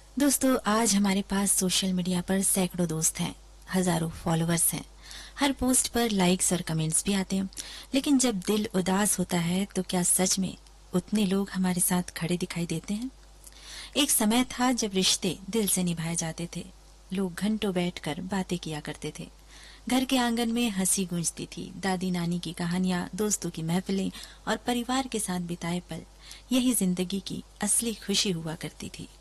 दोस्तों, आज हमारे पास सोशल मीडिया पर सैकड़ों दोस्त हैं, हजारों फॉलोअर्स हैं। हर पोस्ट पर लाइक्स और कमेंट्स भी आते हैं। लेकिन जब दिल उदास होता है तो क्या सच में उतने लोग हमारे साथ खड़े दिखाई देते हैं? एक समय था जब रिश्ते दिल से निभाए जाते थे। लोग घंटों बैठकर बातें किया करते थे। घर के आंगन में हंसी गूंजती थी। दादी नानी की कहानियां, दोस्तों की महफिलें और परिवार के साथ बिताए पल, यही जिंदगी की असली खुशी हुआ करती थी।